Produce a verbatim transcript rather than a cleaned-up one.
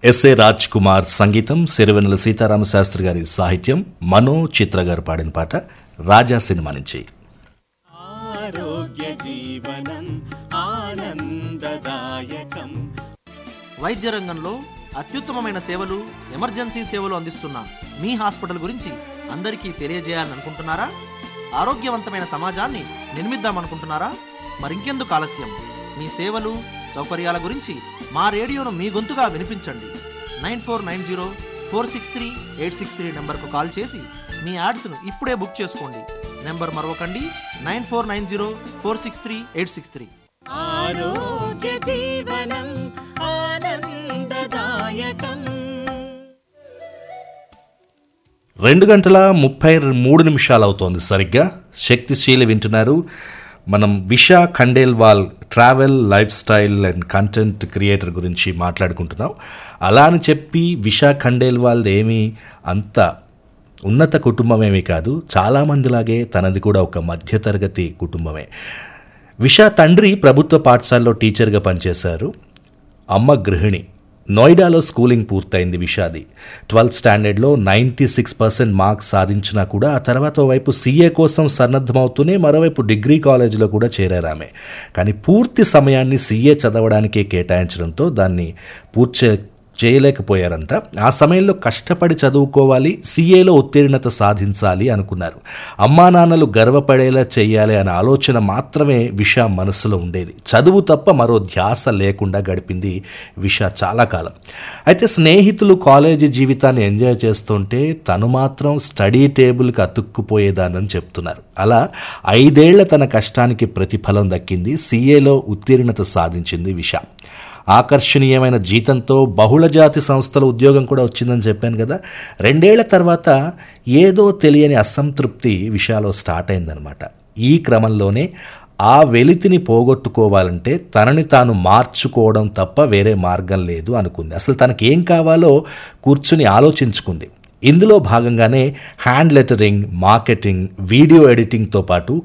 SA Raj Kumar సంగీతం, సిరివెన్నెల సీతారామశాస్త్రి గారి సాహిత్యం, మనో చిత్ర గారు పాడిన పాట రాజా సినిమా నుంచి. ఆరోగ్య జీవనం ఆనందదాయకం. వైద్య రంగంలో అత్యుత్తమమైన సేవలు, ఎమర్జెన్సీ సేవలు అందిస్తున్న మీ హాస్పిటల్ గురించి అందరికీ తెలియజేయాలనుకుంటున్నారా? ఆరోగ్యవంతమైన సమాజాన్ని నిర్మిద్దామనుకుంటున్నారా? మరింకెందుకు ఆలస్యం? మీ సేవలు, సౌకర్యాల గురించి మా రేడియోను మీ గొంతుగా వినిపించండి. Nine four nine zero four six three eight six three నెంబర్కు కాల్ చేసి మీ యాడ్స్ను ఇప్పుడే బుక్ చేసుకోండి. Number మరొకండి, nine four nine zero four six three eight six three. ఆరోగ్య జీవనం ఆనందదాయకం. రెండు గంటల ముప్పై మూడు నిమిషాలు అవుతోంది సరిగ్గా. శక్తిశీలి వింటున్నారు. మనం విశా Khandelwal travel, life style and content creator గురించి మాట్లాడుకుంటున్నాం. అలా అని చెప్పి విశా ఖండేల్వాల్ ఏమీ అంత ఉన్నత కుటుంబం ఏమీ కాదు. చాలామందిలాగే తనది కూడా ఒక మధ్యతరగతి కుటుంబమే. విశా తండ్రి ప్రభుత్వ పాఠశాలలో టీచర్గా పనిచేశారు. అమ్మ గృహిణి. నోయిడాలో స్కూలింగ్ పూర్తయింది విషాది. Twelfth స్టాండర్డ్లో ninety six percent marks సాధించినా కూడా ఆ తర్వాత ఓవైపు సీఏ కోసం సన్నద్ధమవుతూనే మరోవైపు డిగ్రీ కాలేజీలో కూడా చేరారామె. కానీ పూర్తి సమయాన్ని సీఏ చదవడానికే కేటాయించడంతో దాన్ని పూర్తి చేయలేకపోయారంట. ఆ సమయంలో కష్టపడి చదువుకోవాలి, సీఏలో ఉత్తీర్ణత సాధించాలి అనుకున్నారు. అమ్మా నాన్నలు గర్వపడేలా చేయాలి అనే ఆలోచన మాత్రమే విషా మనసులో ఉండేది. చదువు తప్ప మరో ధ్యాస లేకుండా గడిపింది విషా చాలా కాలం. అయితే స్నేహితులు కాలేజీ జీవితాన్ని ఎంజాయ్ చేస్తుంటే తను మాత్రం స్టడీ టేబుల్కి అతుక్కుపోయేదానని చెప్తున్నారు. అలా ఐదేళ్ల తన కష్టానికి ప్రతిఫలం దక్కింది. సీఏలో ఉత్తీర్ణత సాధించింది విషా. ఆకర్షణీయమైన జీతంతో బహుళజాతి సంస్థల ఉద్యోగం కూడా వచ్చిందని చెప్పాను కదా. రెండేళ్ల తర్వాత ఏదో తెలియని అసంతృప్తి విషయాలో స్టార్ట్ అయిందనమాట. ఈ క్రమంలోనే ఆ వెలితిని పోగొట్టుకోవాలంటే తనని తాను మార్చుకోవడం తప్ప వేరే మార్గం లేదు అనుకుంది. అసలు తనకేం కావాలో కూర్చుని ఆలోచించుకుంది. ఇందులో భాగంగానే హ్యాండ్ లెటరింగ్, మార్కెటింగ్, వీడియో ఎడిటింగ్తో పాటు